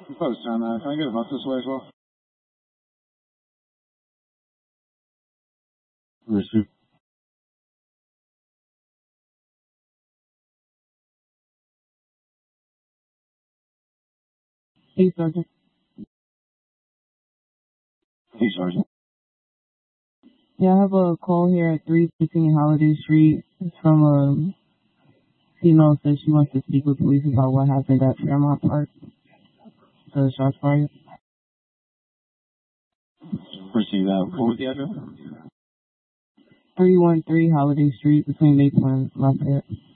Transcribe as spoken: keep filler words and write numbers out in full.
Post on that. Can I get a bus this way as well? Receive. Hey, Sergeant. Hey, Sergeant. Yeah, I have a call here at three fifteen Holiday Street. It's from a female says she wants to speak with police about what happened at Fairmont Park. The shots fired. Receive that. What was the address? three one three Holiday Street between Maple and Lafayette.